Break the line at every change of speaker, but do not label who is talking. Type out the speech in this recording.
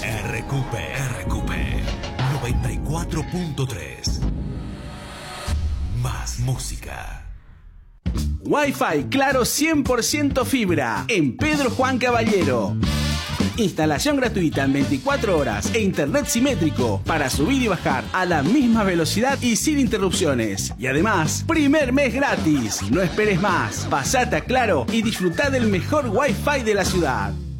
RQP 94.3. Más música.
Wi-Fi Claro 100% fibra en Pedro Juan Caballero. Instalación gratuita en 24 horas e internet simétrico para subir y bajar a la misma velocidad y sin interrupciones. Y además, primer mes gratis. No esperes más. Pasate a Claro y disfruta del mejor Wi-Fi de la ciudad.